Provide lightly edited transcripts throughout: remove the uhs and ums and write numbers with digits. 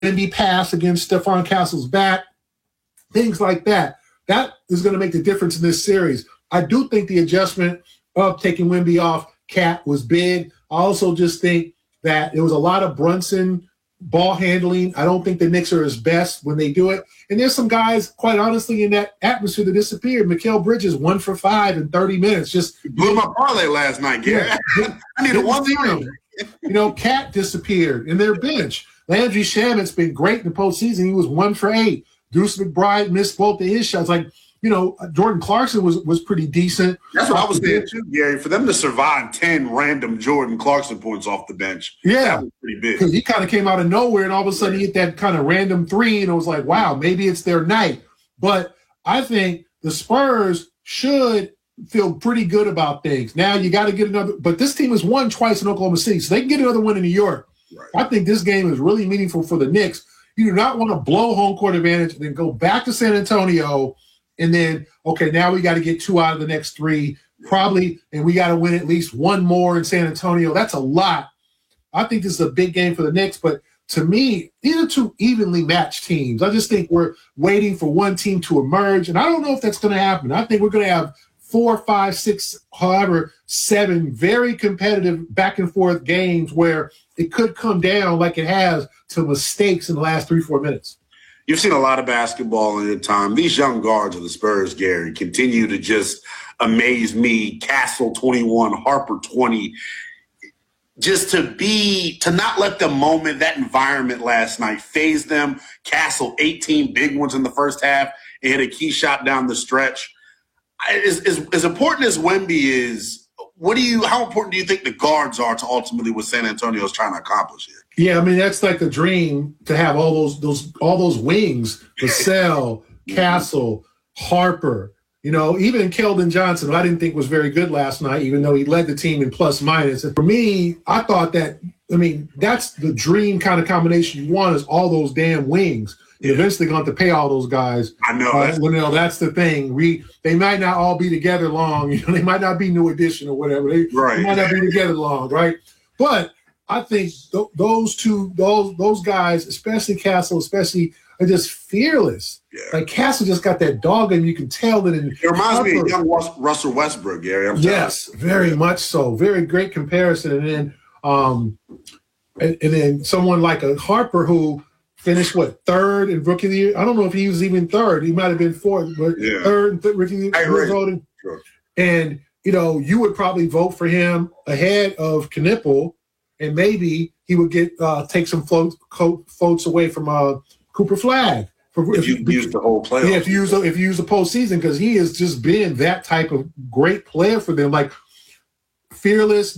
Wemby pass against Stephon Castle's back, things like that. That is going to make the difference in this series. I do think the adjustment of taking Wemby off Cat was big. I also just think that there was a lot of Brunson ball handling. I don't think the Knicks are his best when they do it. And there's some guys, quite honestly, in that atmosphere that disappeared. Mikal Bridges, 1 for 5 in 30 minutes. Just blew my parlay last night, Gary. Yeah. I needed one thing. Cat disappeared in their bench. Landry Shamit's been great in the postseason. He was 1 for 8. Deuce McBride missed both of his shots. Jordan Clarkson was pretty decent. That's what I was saying too, Gary. For them to survive 10 random Jordan Clarkson points off the bench, that was pretty big. Because he kind of came out of nowhere, and all of a sudden he hit that kind of random 3, and it was like, wow, maybe it's their night. But I think the Spurs should feel pretty good about things. Now you got to get another. But this team has won twice in Oklahoma City, so they can get another win in New York. Right. I think this game is really meaningful for the Knicks. You do not want to blow home court advantage and then go back to San Antonio. And then, okay, now we got to get 2 out of the next 3, probably, and we got to win at least 1 more in San Antonio. That's a lot. I think this is a big game for the Knicks, but to me, these are 2 evenly matched teams. I just think we're waiting for one team to emerge, and I don't know if that's going to happen. I think we're going to have 4, 5, 6, however, 7 very competitive back-and-forth games where it could come down like it has to mistakes in the last 3-4 minutes. You've seen a lot of basketball in your time. These young guards of the Spurs, Gary, continue to just amaze me. Castle 21, Harper 20. Just to not let the moment, that environment last night phase them. Castle, 18 big ones in the first half, and hit a key shot down the stretch. As important as Wemby is, how important do you think the guards are to ultimately what San Antonio is trying to accomplish here? Yeah, I mean, that's like the dream to have all those wings, Vassell, Castle, Harper, even Keldon Johnson, who I didn't think was very good last night, even though he led the team in plus minus. And for me, I thought that's the dream kind of combination you want is all those damn wings. You're eventually going to have to pay all those guys. I know. That's the thing. They might not all be together long. They might not be New Edition or whatever. They might not be together long, right? But I think those guys, especially Castle, are just fearless. Yeah. Like Castle just got that dog, and you can tell that. It reminds me of young Russell Westbrook, Gary. Yes, very much so. Very great comparison. And then someone like a Harper who finished 3rd in Rookie of the Year. I don't know if he was even 3rd. He might have been 4th, but 3rd in Rookie of the Year. Sure. And you would probably vote for him ahead of Knipple. And maybe he would take some votes away from Cooper Flagg. If you use the whole playoff. Yeah, if you use the postseason, because he has just been that type of great player for them. Like fearless,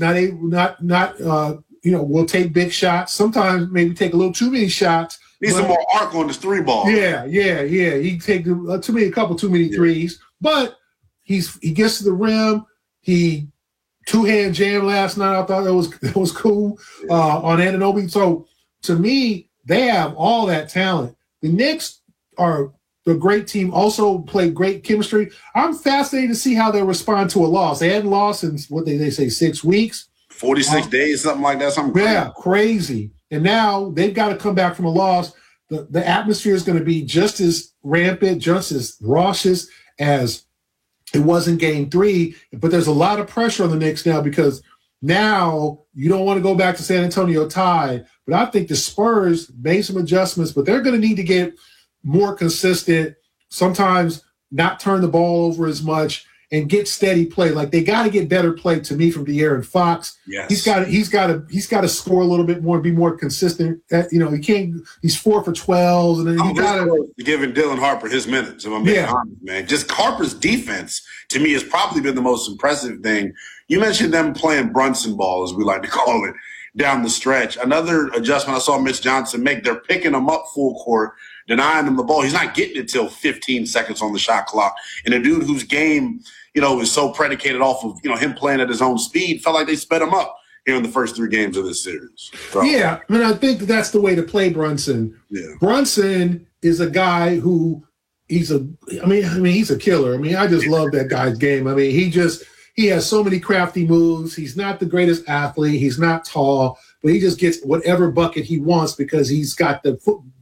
will take big shots. Sometimes maybe take a little too many shots. Needs some more arc on his 3 ball. Yeah. He take a couple too many threes, but he gets to the rim. He 2-hand jam last night. I thought that was cool on Anunoby. So to me, they have all that talent. The Knicks are a great team, also play great chemistry. I'm fascinated to see how they respond to a loss. They hadn't lost in, what they say, 6 weeks. 46 days, something like that. Something crazy. Yeah, crazy. And now they've got to come back from a loss. The atmosphere is going to be just as rampant, just as raucous as it was in Game 3. But there's a lot of pressure on the Knicks now because now you don't want to go back to San Antonio tied. But I think the Spurs made some adjustments, but they're going to need to get more consistent, sometimes not turn the ball over as much, and get steady play. Like they got to get better play to me from De'Aaron Fox. Yes. He's got to score a little bit more, be more consistent. He can't. He's 4 for 12, and then you got to giving Dylan Harper his minutes. If I'm being honest, man. Just Harper's defense to me has probably been the most impressive thing. You mentioned them playing Brunson ball, as we like to call it, down the stretch. Another adjustment I saw Mitch Johnson make. They're picking him up full court, denying him the ball. He's not getting it till 15 seconds on the shot clock. And a dude whose game, is so predicated off of, him playing at his own speed, felt like they sped him up here in the first 3 games of this series. So. Yeah, I think that's the way to play Brunson. Yeah. Brunson is a guy who he's a killer. I just love that guy's game. He has so many crafty moves. He's not the greatest athlete. He's not tall, but he just gets whatever bucket he wants because he's got the